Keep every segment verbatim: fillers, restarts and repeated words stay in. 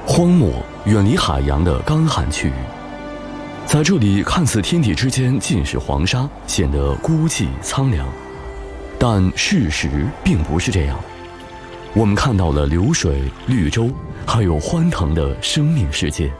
荒漠远离海洋的干旱区域，在这里看似天地之间尽是黄沙，显得孤寂苍凉。但事实并不是这样，我们看到了流水、绿洲，还有欢腾的生命世界。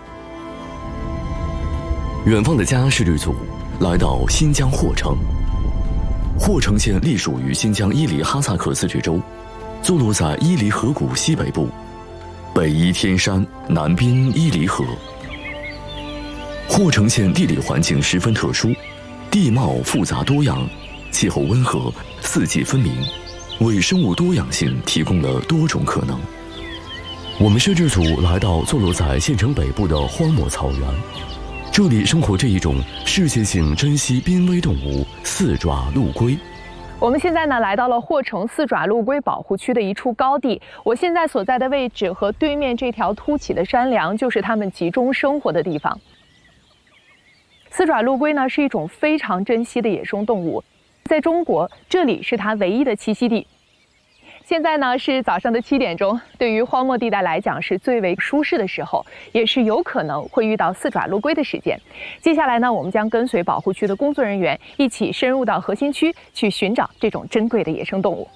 远方的家是旅组，来到新疆霍城。霍城县隶属于新疆伊犁哈萨克自治州，坐落在伊犁河谷西北部，北依天山，南濒伊犁河。霍城县地理环境十分特殊，地貌复杂多样，气候温和，四季分明，为生物多样性提供了多种可能。我们摄制组来到坐落在县城北部的荒漠草原，这里生活着一种世界性珍稀濒危动物——四爪陆龟。 我们现在呢来到了霍城四爪陆龟保护区的一处高地，我现在所在的位置和对面这条凸起的山梁就是它们集中生活的地方。四爪陆龟呢是一种非常珍稀的野生动物，在中国这里是它唯一的栖息地。现在呢是早上的七点钟，对于荒漠地带来讲是最为舒适的时候，也是有可能会遇到四爪陆龟的时间。接下来呢，我们将跟随保护区的工作人员一起深入到核心区，去寻找这种珍贵的野生动物。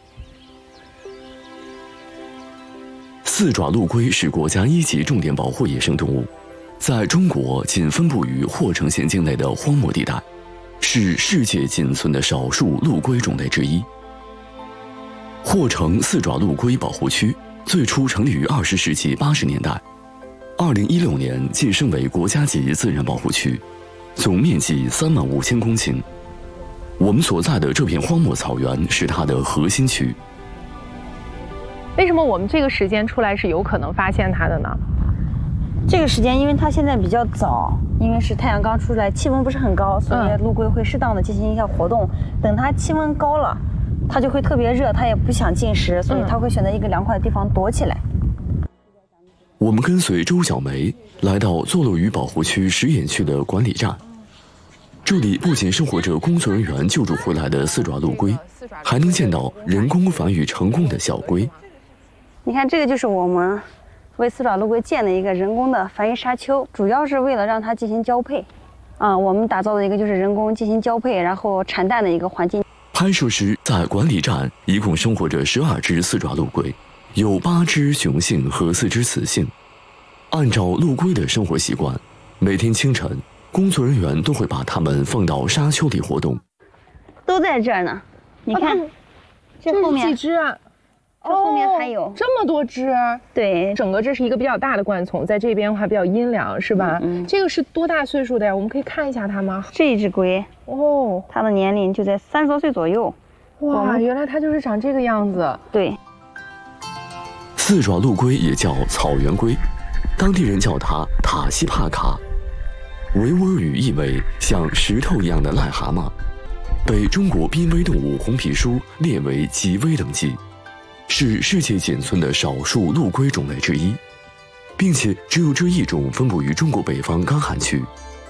四爪陆龟是国家一级重点保护野生动物，在中国仅分布于霍城县境内的荒漠地带，是世界仅存的少数陆龟种类之一。霍城四爪陆龟保护区最初成立于二十世纪八十年代，二零一六年晋升为国家级自然保护区，总面积三万五千公顷。我们所在的这片荒漠草原是它的核心区。 为什么我们这个时间出来是有可能发现它的呢？ 这个时间，因为它现在比较早，因为是太阳刚出来，气温不是很高，所以陆龟会适当的进行一下活动。等它气温高了，它就会特别热，它也不想进食，所以它会选择一个凉快的地方躲起来。 我们跟随周小梅来到坐落于保护区石眼区的管理站，这里不仅生活着工作人员救助回来的四爪陆龟，还能见到人工繁育成功的小龟。 你看，这个就是我们为四爪陆龟建的一个人工的繁育沙丘，主要是为了让它进行交配。啊、嗯，我们打造的一个就是人工进行交配，然后产蛋的一个环境。 拍摄时，在管理站一共生活着十二只四爪陆龟，有八只雄性和四只雌性。按照陆龟的生活习惯，每天清晨，工作人员都会把它们放到沙丘里活动。 都在这儿呢，你看， 哦、 这后面几只啊？ 这后面还有、 哦、这么多只。 对， 整个这是一个比较大的灌丛，在这边的话比较阴凉，是吧？嗯, 嗯。这个是多大岁数的呀？我们可以看一下它吗？ 这一只龟哦，它的年龄就在三十多岁左右。 哇，原来它就是长这个样子。 对。 四爪陆龟也叫草原龟，当地人叫它塔西帕卡，维吾尔语意味像石头一样的癞蛤蟆，被中国濒危动物红皮书列为极危等级。是世界仅存的少数陆龟种类之一，并且只有这一种分布于中国北方干旱区。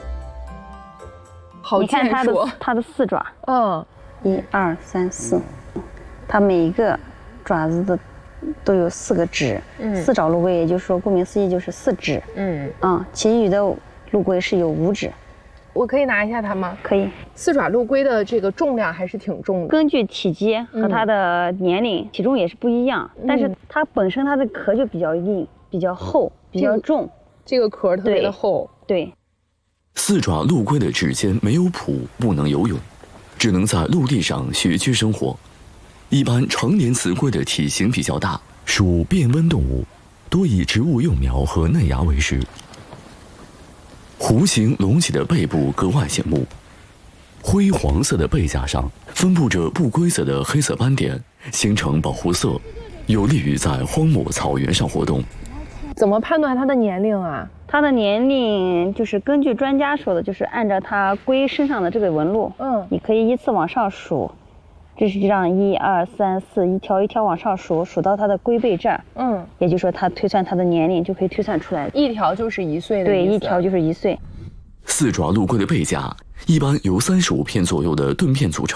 好你看它的它的四爪，嗯，一二三四，它每一个爪子的都有四个趾。嗯，四爪陆龟也就是说，顾名思义就是四趾。嗯嗯，其余的陆龟是有五趾。 我可以拿一下它吗？ 可以。 四爪陆龟的这个重量还是挺重的， 根据体积和它的年龄，嗯、体重也是不一样。嗯、但是它本身它的壳就比较硬、比较厚、比较重， 这个壳特别的厚。 对。对四爪陆龟的指尖没有蹼，不能游泳，只能在陆地上穴居生活。一般成年雌龟的体型比较大，属变温动物，多以植物幼苗和嫩芽为食。弧形隆起的背部格外醒目，灰黄色的背甲上分布着不规则的黑色斑点，形成保护色，有利于在荒漠草原上活动。 怎么判断它的年龄啊？ 它的年龄就是根据专家说的，就是按照它龟身上的这个纹路，嗯，你可以依次往上数，这是这样一二三四，一条一条往上数，数到它的龟背这儿，嗯，也就是说它推算它的年龄就可以推算出来， 一条就是一岁的意思。 对，一条就是一岁。 四爪陆龟的背甲一般由三十五片左右的盾片组成。